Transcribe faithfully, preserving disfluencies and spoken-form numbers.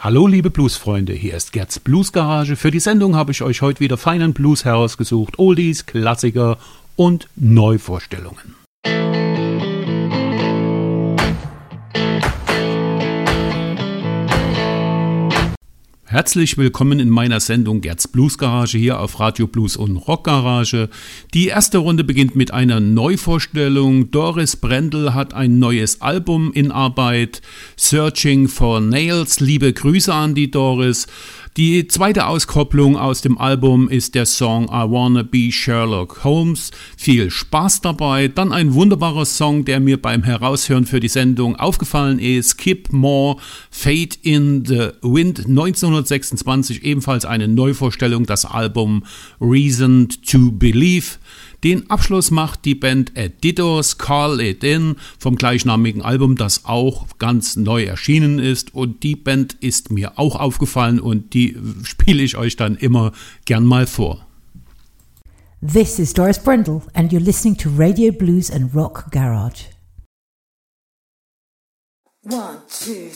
Hallo liebe Bluesfreunde, hier ist Gerds Bluesgarage. Für die Sendung habe ich euch heute wieder feinen Blues herausgesucht, Oldies, Klassiker und Neuvorstellungen. Herzlich willkommen in meiner Sendung Gerds Bluesgarage hier auf Radio Blues und Rockgarage. Die erste Runde beginnt mit einer Neuvorstellung. Doris Brendel hat ein neues Album in Arbeit, Searching for Nails. Liebe Grüße an die Doris. Die zweite Auskopplung aus dem Album ist der Song I Wanna Be Sherlock Holmes. Viel Spaß dabei. Dann ein wunderbarer Song, der mir beim Heraushören für die Sendung aufgefallen ist. Kip Moore, Fate in the Wind, neunzehnhundertsechsundzwanzig, ebenfalls eine Neuvorstellung, das Album Reason to Believe. Den Abschluss macht die Band Editors, Call It In, vom gleichnamigen Album, das auch ganz neu erschienen ist. Und die Band ist mir auch aufgefallen und die spiele ich euch dann immer gern mal vor. This is Doris Brendel and you're listening to Radio Blues and Rock Garage. One, two.